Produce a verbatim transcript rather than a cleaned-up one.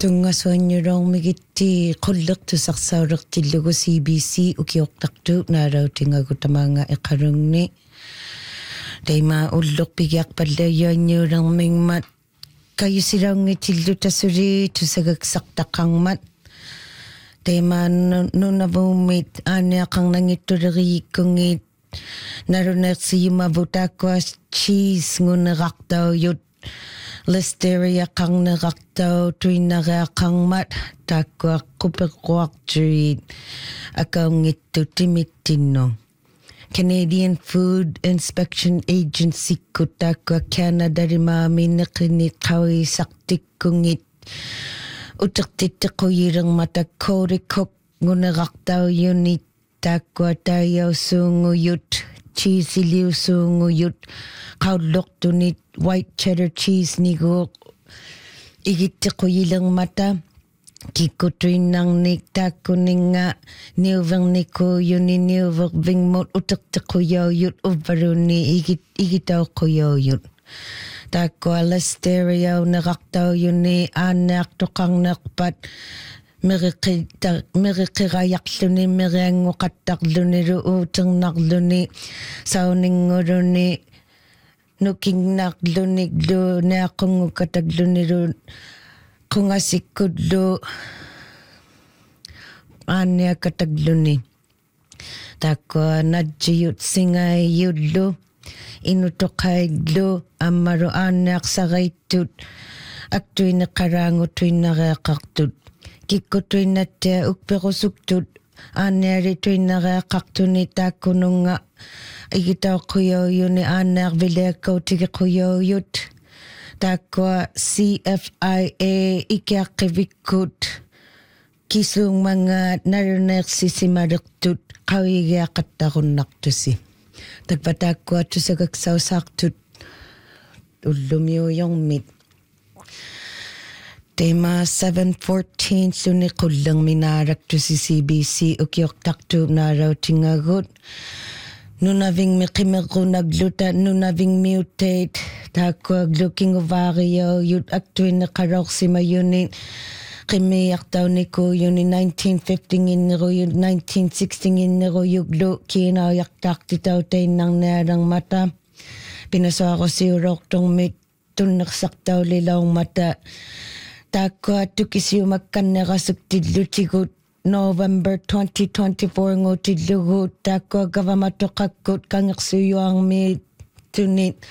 Tungassuannulormi gitti qullertusarsaulерtillugu C B C ukiortartu naalautigagu tamaanga eqalungni taima ullerpigiarpallayaanniulermingmat kayusilaungitillu tasuli tusagaksartaqarmat taima nunavumit aaniaqarnangittuleriyikkungiit naluneersiyumavu taakkuas cheese ngunerartauyut Listeria qarnerartau tuinariaqarmat taakkuaqqupeqquartuit akaungittu timittinnu Canadian Food Inspection Agency kutaakua Canada-limaamineqinit qawisartikkungit utertittequyilermata Cody ngunerartauyunit taakkua taayausuunguyut cheesiliusuunguyut qaullertunit white cheddar cheese nigu igittequyilermata kikkutuinnarnik taakkuninga niuverniku yuni niuvervingmut utertequyauyut uvvaluni igit igitauquyauyut taakkua listeria unerartauyuni aanneartoqarneerpat meriqita meriqirayarluni meriangoqattarlunilu uuternarluni sauninguluni nukingnarluniklu neaqungukataklu qungasikkullu aanniakatakluni taakkua najjiyut singaiyullu inutoqaillu ammalu aanniaqsaraittut aktuineqaraangutuinnariaqartut kikkutuinnattia ukperusuktut aanniali tuinnariaqartuni taakkununga igitauquyauyuni aanniarviliakkautigequyauyut taakkua C F I A ikiaqqivikkut kisuungmangaat naluneersisimalertut qawigiaqattarunnartusi takpa taakkua tusagaksausaartut ullumiuyormit Tema seven fourteen suni qullerminaalaktusi C B C ukiortartu naalautingagut nunaving miqimerrunagluta nunaving mutate taakkua glukinguvario yut aktuinneqalorsimayuni qimmiartauniku yuni nineteen fifty inneruyut nineteen sixty inneruyuglu kiinaajaqtaartitautainnarnialermata pinasuarusiulortormit tunnersartaulilaumata taakkua tukisiumakkannerasuktilutigut November twenty twenty-four ngutillugut taakkua gavamatoqakkut kangersuyuarmi tunit